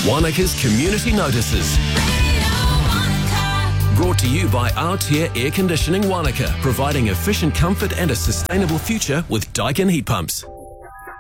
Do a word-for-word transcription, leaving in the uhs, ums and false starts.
Wanaka's Community Notices. Brought to you by Aotea Air Conditioning Wanaka, providing efficient comfort and a sustainable future with Daikin heat pumps.